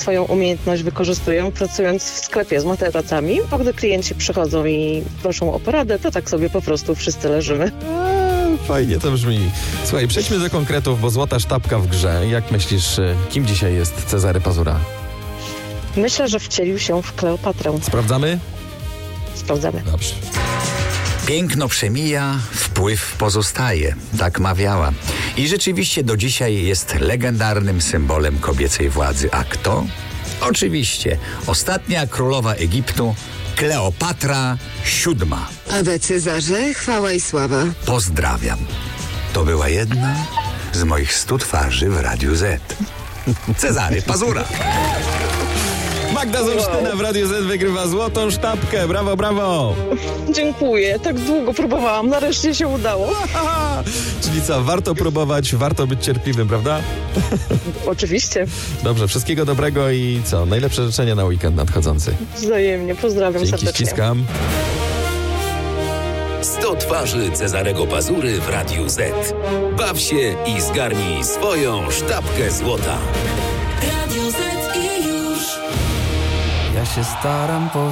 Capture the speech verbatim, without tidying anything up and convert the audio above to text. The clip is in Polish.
swoją umiejętność wykorzystują, pracując w sklepie z materacami, bo gdy klienci przychodzą i proszą o poradę, to tak sobie po prostu wszyscy leżymy. Eee, fajnie to brzmi. Słuchaj, przejdźmy do konkretów, bo złota sztabka w grze. Jak myślisz, kim dzisiaj jest Cezary Pazura? Myślę, że wcielił się w Kleopatrę. Sprawdzamy? Sprawdzamy. Dobrze. Piękno przemija, wpływ pozostaje, tak mawiała. I rzeczywiście do dzisiaj jest legendarnym symbolem kobiecej władzy. A kto? Oczywiście ostatnia królowa Egiptu, Kleopatra siódma. Awe Cezarze, chwała i sława. Pozdrawiam. To była jedna z moich stu twarzy w Radiu Z. Cezary Pazura. Magda z Olsztyna w Radiu Z wygrywa złotą sztabkę. Brawo, brawo. Dziękuję. Tak długo próbowałam. Nareszcie się udało. Aha. Czyli co, warto próbować, warto być cierpliwym, prawda? Oczywiście. Dobrze, wszystkiego dobrego i co? Najlepsze życzenia na weekend nadchodzący. Wzajemnie. Pozdrawiam Dzięki, serdecznie. ściskam. sto twarzy Cezarego Pazury w Radiu Z. Baw się i zgarnij swoją sztabkę złota. Radio Z i już. Ja się staram powiedzieć